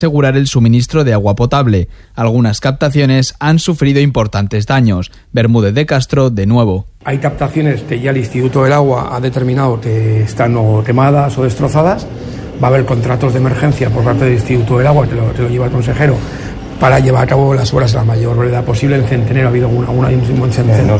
asegurar el suministro de agua potable. Algunas captaciones han sufrido importantes daños. Bermúdez de Castro, de nuevo. Hay captaciones que ya el Instituto del Agua ha determinado que están o quemadas o destrozadas. Va a haber contratos de emergencia por parte del Instituto del Agua, te lo lleva el consejero, para llevar a cabo las obras a la mayor brevedad posible. En Centenero ha habido una en Centenero,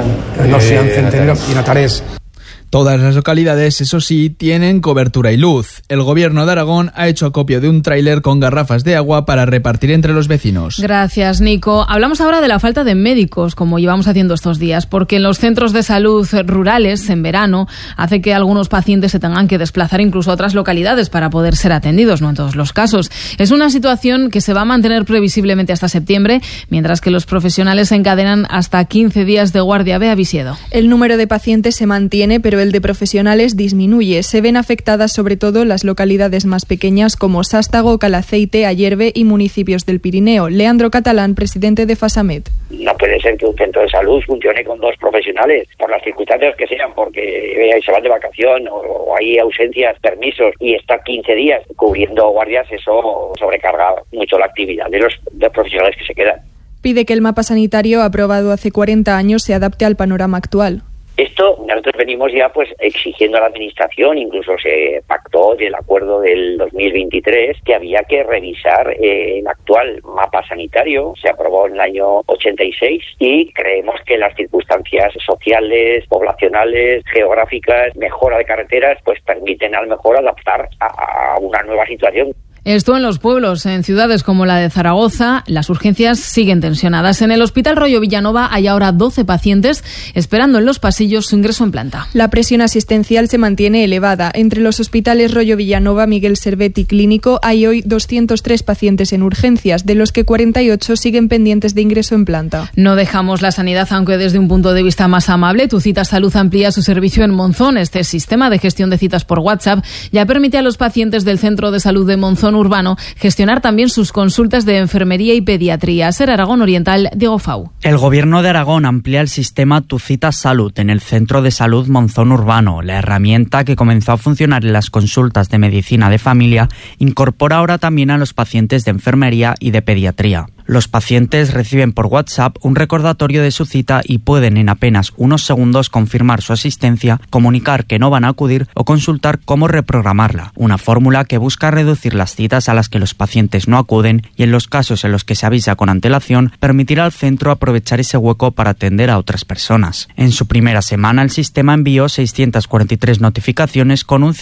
no sean Centenero y en Atarés. Todas las localidades, eso sí, tienen cobertura y luz. El Gobierno de Aragón ha hecho acopio de un tráiler con garrafas de agua para repartir entre los vecinos. Gracias, Nico. Hablamos ahora de la falta de médicos, como llevamos haciendo estos días, porque en los centros de salud rurales, en verano, hace que algunos pacientes se tengan que desplazar incluso a otras localidades para poder ser atendidos, no en todos los casos. Es una situación que se va a mantener previsiblemente hasta septiembre, mientras que los profesionales encadenan hasta 15 días de guardia. Bea Visiedo. El número de pacientes se mantiene, pero el de profesionales disminuye. Se ven afectadas sobre todo las localidades más pequeñas como Sástago, Calaceite, Ayerbe y municipios del Pirineo. Leandro Catalán, presidente de Fasamed. No puede ser que un centro de salud funcione con 2 profesionales, por las circunstancias que sean, porque se van de vacación o hay ausencias, permisos, y estar 15 días cubriendo guardias, eso sobrecarga mucho la actividad de los profesionales que se quedan. Pide que el mapa sanitario aprobado hace 40 años se adapte al panorama actual. Esto nosotros venimos ya exigiendo a la Administración, incluso se pactó en el acuerdo del 2023 que había que revisar el actual mapa sanitario. Se aprobó en el año 86 y creemos que las circunstancias sociales, poblacionales, geográficas, mejora de carreteras, permiten a lo mejor adaptar a una nueva situación. Esto en los pueblos. En ciudades como la de Zaragoza, las urgencias siguen tensionadas. En el Hospital Rollo Villanova hay ahora 12 pacientes esperando en los pasillos su ingreso en planta. La presión asistencial se mantiene elevada. Entre los hospitales Rollo Villanova, Miguel Servet y Clínico hay hoy 203 pacientes en urgencias, de los que 48 siguen pendientes de ingreso en planta. No dejamos la sanidad, aunque desde un punto de vista más amable. Tu Cita Salud amplía su servicio en Monzón. Este sistema de gestión de citas por WhatsApp ya permite a los pacientes del Centro de Salud de Monzón Urbano gestionar también sus consultas de enfermería y pediatría. Ser Aragón Oriental, Diego Fau. El Gobierno de Aragón amplía el sistema Tu Cita Salud en el Centro de Salud Monzón Urbano. La herramienta, que comenzó a funcionar en las consultas de medicina de familia, incorpora ahora también a los pacientes de enfermería y de pediatría. Los pacientes reciben por WhatsApp un recordatorio de su cita y pueden en apenas unos segundos confirmar su asistencia, comunicar que no van a acudir o consultar cómo reprogramarla. Una fórmula que busca reducir las citas a las que los pacientes no acuden y, en los casos en los que se avisa con antelación, permitirá al centro aprovechar ese hueco para atender a otras personas. En su primera semana, el sistema envió 643 notificaciones con un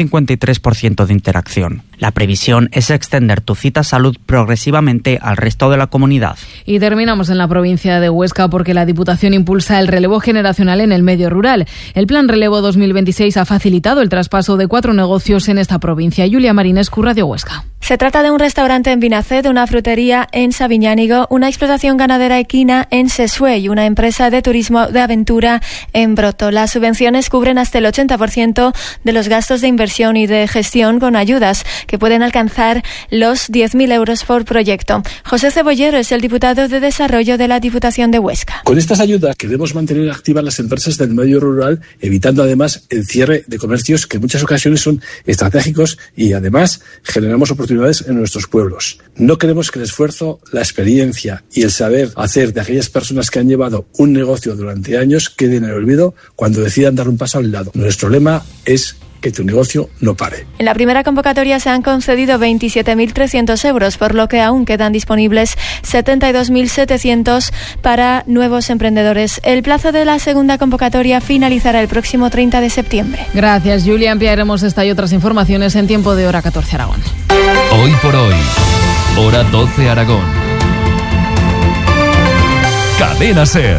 53% de interacción. La previsión es extender Tu Cita Salud progresivamente al resto de la comunidad. Y terminamos en la provincia de Huesca, porque la Diputación impulsa el relevo generacional en el medio rural. El Plan Relevo 2026 ha facilitado el traspaso de 4 negocios en esta provincia. Julia Marinescu, Radio Huesca. Se trata de un restaurante en Binacet, una frutería en Sabiñánigo, una explotación ganadera equina en Sesue y una empresa de turismo de aventura en Broto. Las subvenciones cubren hasta el 80% de los gastos de inversión y de gestión, con ayudas que pueden alcanzar los 10.000 euros por proyecto. José Cebollero es el diputado de Desarrollo de la Diputación de Huesca. Con estas ayudas queremos mantener activas las empresas del medio rural, evitando además el cierre de comercios que en muchas ocasiones son estratégicos, y además generamos oportunidades en nuestros pueblos. No queremos que el esfuerzo, la experiencia y el saber hacer de aquellas personas que han llevado un negocio durante años quede en el olvido cuando decidan dar un paso al lado. Nuestro lema es que tu negocio no pare. En la primera convocatoria se han concedido 27.300 euros, por lo que aún quedan disponibles 72.700 para nuevos emprendedores. El plazo de la segunda convocatoria finalizará el próximo 30 de septiembre. Gracias, Julia. Ampliaremos esta y otras informaciones en tiempo de Hora 14 Aragón. Hoy por hoy, Hora 12 Aragón. Cadena SER.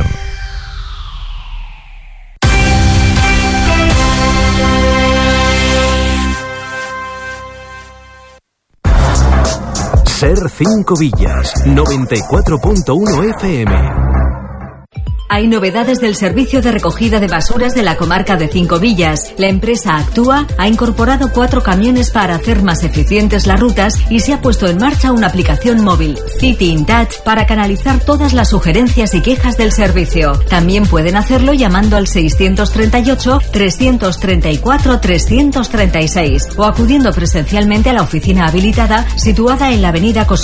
SER 5 Villas, 94.1 FM. Hay novedades del servicio de recogida de basuras de la comarca de Cinco Villas. La empresa Actúa ha incorporado 4 camiones para hacer más eficientes las rutas y se ha puesto en marcha una aplicación móvil, City in Touch, para canalizar todas las sugerencias y quejas del servicio. También pueden hacerlo llamando al 638-334-336 o acudiendo presencialmente a la oficina habilitada situada en la avenida